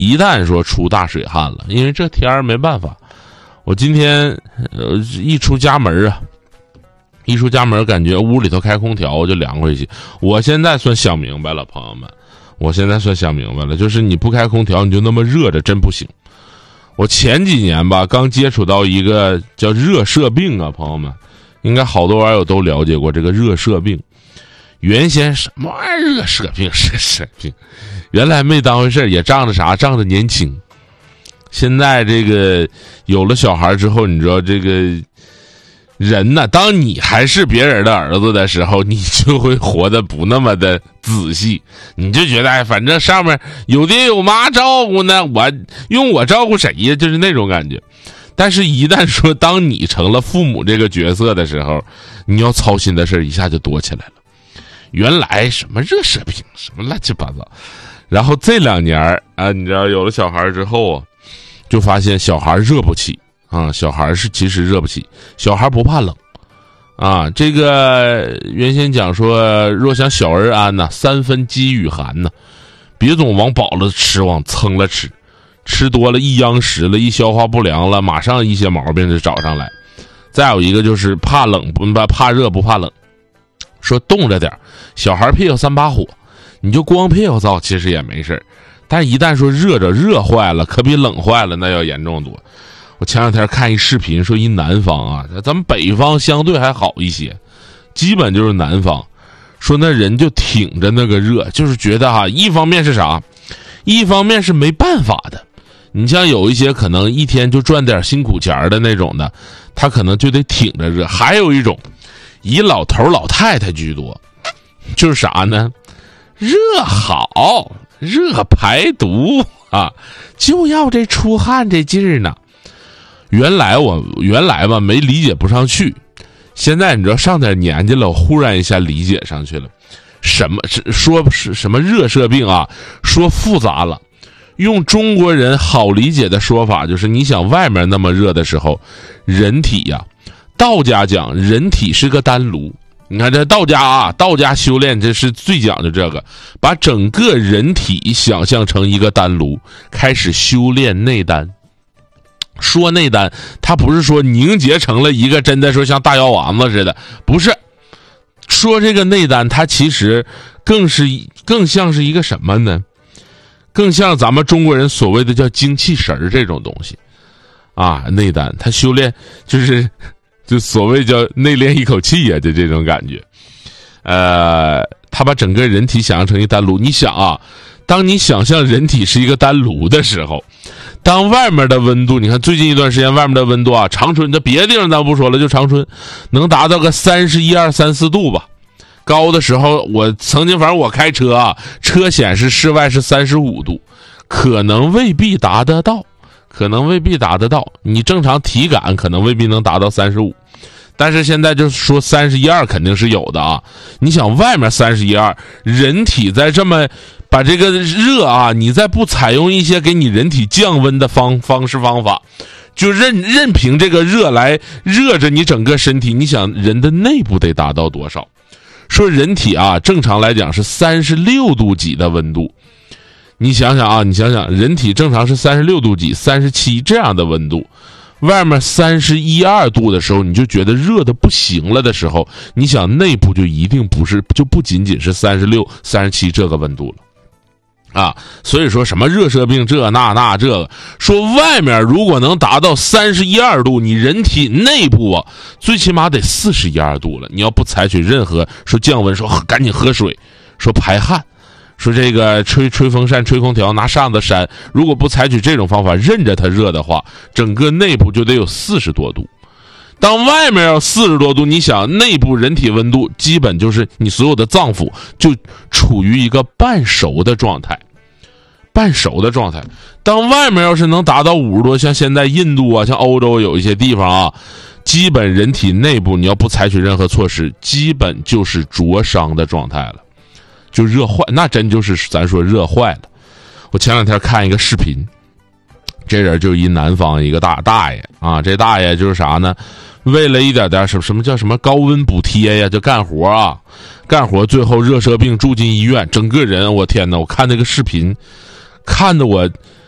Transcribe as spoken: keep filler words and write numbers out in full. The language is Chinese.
一旦说出大水旱了，因为这天儿没办法，我今天呃一出家门啊，一出家门感觉屋里头开空调我就凉快些。我现在算想明白了，朋友们，我现在算想明白了，就是你不开空调你就那么热着真不行。我前几年吧刚接触到一个叫热射病啊，朋友们应该好多网友都了解过这个热射病。原先什么玩意儿热射病热射病，原来没当回事，也仗着啥，仗着年轻。现在这个有了小孩之后，你知道这个人呢，当你还是别人的儿子的时候，你就会活得不那么的仔细，你就觉得哎，反正上面有爹有妈照顾呢，我用我照顾谁呀，就是那种感觉。但是一旦说当你成了父母这个角色的时候，你要操心的事一下就多起来了。原来什么热射病什么乱七八糟，然后这两年啊，你知道有了小孩之后啊，就发现小孩热不起啊，小孩是其实热不起，小孩不怕冷啊。这个原先讲说，若想小儿安呐、啊，三分饥与寒呐、啊，别总往饱了吃，往撑了吃，吃多了一央食了，一消化不良了，马上一些毛病就找上来。再有一个就是怕冷不怕热不怕冷。说冻着点，小孩屁股三把火，你就光屁股燥其实也没事，但是一旦说热着热坏了，可比冷坏了那要严重多。我前两天看一视频，说一南方啊，咱们北方相对还好一些，基本就是南方，说那人就挺着那个热，就是觉得哈，一方面是啥，一方面是没办法的。你像有一些可能一天就赚点辛苦钱的那种的，他可能就得挺着热。还有一种以老头老太太居多，就是啥呢？热好，热排毒啊，就要这出汗这劲儿呢。原来我原来吧没理解不上去，现在你知道上点年纪了，我忽然一下理解上去了。什么说是什么热射病啊？说复杂了。用中国人好理解的说法就是，你想外面那么热的时候，人体呀、啊。道家讲人体是个丹炉，你看这道家啊，道家修炼这是最讲究这个，把整个人体想象成一个丹炉，开始修炼内丹。说内丹，它不是说凝结成了一个真的说像大药丸子似的，不是。说这个内丹，它其实更是更像是一个什么呢？更像咱们中国人所谓的叫精气神这种东西啊。内丹，它修炼就是。就所谓叫内练一口气呀、啊，就这种感觉。呃，他把整个人体想象成一丹炉。你想啊，当你想象人体是一个丹炉的时候，当外面的温度，你看最近一段时间外面的温度啊，长春这别的地方咱不说了，就长春能达到个三十一二三四度吧。高的时候，我曾经反正我开车啊，车显示室外是三十五度，可能未必达得到。可能未必达得到，你正常体感可能未必能达到三十五，但是现在就是说三十一二肯定是有的啊。你想外面三十一二，人体在这么把这个热啊，你再不采用一些给你人体降温的方方式方法，就任任凭这个热来热着你整个身体，你想人的内部得达到多少？说人体啊，正常来讲是三十六度几的温度。你想想啊，你想想，人体正常是三十六度几、三十七这样的温度，外面三十一二度的时候，你就觉得热的不行了的时候，你想内部就一定不是，就不仅仅是三十六、三十七这个温度了，啊，所以说什么热射病这那那这个，说外面如果能达到三十一二度，你人体内部啊，最起码得四十一二度了。你要不采取任何说降温，说赶紧喝水，说排汗。说这个吹吹风扇、吹空调、拿扇子扇，如果不采取这种方法，任着它热的话，整个内部就得有四十多度。当外面要四十多度，你想内部人体温度基本就是你所有的脏腑就处于一个半熟的状态，半熟的状态。当外面要是能达到五十多，像现在印度啊，像欧洲有一些地方啊，基本人体内部你要不采取任何措施，基本就是灼伤的状态了。就热坏，那真就是咱说热坏了。我前两天看一个视频，这人就一南方一个大大爷啊，这大爷就是啥呢？为了一点点什么什么叫什么高温补贴呀，就干活啊，干活最后热射病住进医院，整个人我天哪！我看那个视频，看得我